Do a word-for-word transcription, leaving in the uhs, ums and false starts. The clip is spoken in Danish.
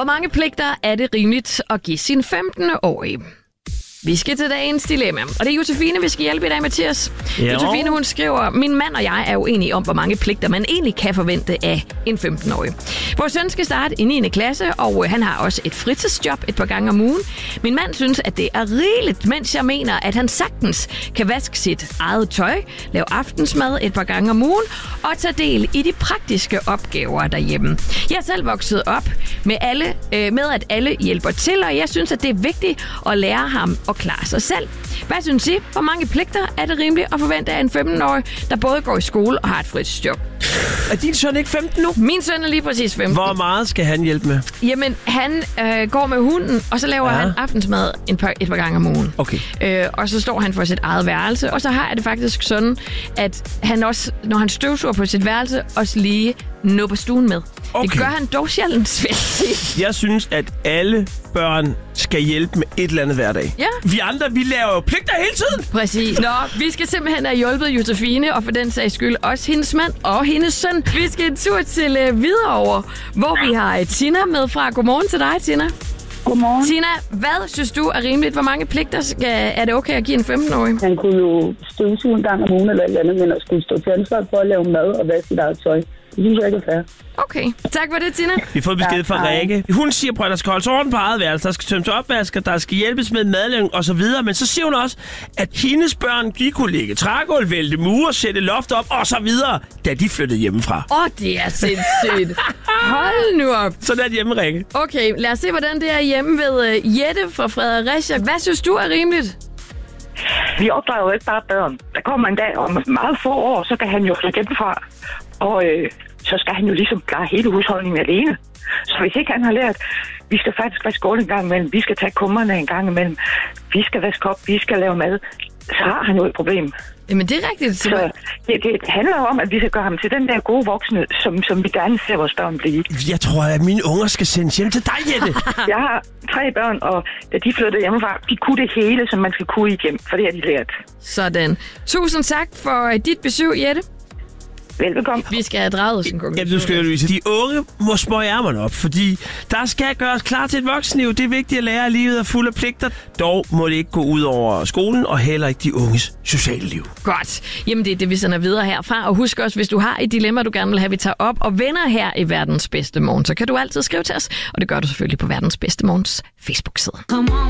Hvor mange pligter er det rimeligt at give sin femten-årige? Vi skal til dagens dilemma. Og det er Josefine, vi skal hjælpe i dag, Mathias. Jo. Josefine, hun skriver, min mand og jeg er uenige om, hvor mange pligter man egentlig kan forvente af en femten-årig. Vores søn skal starte i niende klasse, og han har også et fritidsjob et par gange om ugen. Min mand synes, at det er rigeligt, mens jeg mener, at han sagtens kan vaske sit eget tøj, lave aftensmad et par gange om ugen og tage del i de praktiske opgaver derhjemme. Jeg er selv vokset op med, alle, øh, med at alle hjælper til, og jeg synes, at det er vigtigt at lære ham og klare sig selv. Hvad synes I? Hvor mange pligter er det rimeligt at forvente af en femten-årig, der både går i skole og har et fritidsjob? Er din søn ikke femten nu? Min søn er lige præcis femten. Hvor meget skal han hjælpe med? Jamen, han øh, går med hunden, og så laver ja. han aftensmad et par, et par gange om ugen. Okay. Øh, og så står han for sit eget værelse, og så har jeg det faktisk sådan, at han også, når han støvsuger på sit værelse, også lige nupper stuen med. Okay. Det gør han dog sjældent, vil jeg sige. Jeg synes, at alle børn skal hjælpe med et eller andet hver dag. Ja. Vi andre, vi laver jo pligter hele tiden. Præcis. Nå, vi skal simpelthen have hjulpet Josefine, og for den sags skyld også hendes mand og hendes søn. Vi skal en tur til uh, Hvidovre, hvor vi har uh, Tina med fra. Godmorgen til dig, Tina. Godmorgen. Tina, hvad synes du er rimeligt? Hvor mange pligter skal, er det okay at give en femten-årig? Han kunne jo støvsuge en gang om ugen eller et eller andet, men at skulle stå til ansvar for at lave mad og vaske sit eget tøj. Det synes jeg ikke er fair. Okay. Tak for det, Tina. Vi har fået besked fra Rikke. Hun siger, at der skal holdes orden på eget værelse, der skal tømmes opvasker, der skal hjælpes med madlavning og så videre. Men så siger hun også, at hendes børn, de kunne lægge trægulv, vælte mure, sætte loft op og så videre, da de flyttede hjemmefra. Åh, oh, det er sindssygt. Hold nu op. Sådan er det hjemme, Rikke. Okay, lad os se, hvordan det er hjemme ved uh, Jette fra Fredericia. Hvad synes du er rimeligt? Vi opdrager jo ikke bare børn. Der kommer en dag om meget få år, så kan han jo flytte hjemmefra. Og øh, så skal han jo ligesom klare hele husholdningen alene. Så hvis ikke han har lært, vi skal faktisk vaske skål en gang imellem, vi skal tage kummerne en gang imellem, vi skal vaske op, vi skal lave mad, så har han jo et problem. Jamen det er rigtigt. Så det, det handler jo om, at vi skal gøre ham til den der gode voksne, som, som vi gerne ser vores børn blive. Jeg tror, at mine unger skal sendes hjem til dig, Jette. Jeg har tre børn, og da de flyttede hjemmefra, de kunne det hele, som man skal kunne i hjem, for det har de lært. Sådan. Tusind tak for dit besøg, Jette. Velbekomme. Vi skal have draget sin konklusion. Ja, du skal jo Louise. De unge må smøge ærmerne op, fordi der skal gøres klar til et voksenliv. Det er vigtigt at lære, at livet er fuld af pligter. Dog må det ikke gå ud over skolen, og heller ikke de unges sociale liv. Godt. Jamen det er det, vi sender videre herfra. Og husk også, hvis du har et dilemma, du gerne vil have, vi tager op og vender her i Verdens Bedste Morgen, så kan du altid skrive til os. Og det gør du selvfølgelig på Verdens Bedste Morgens Facebook-side.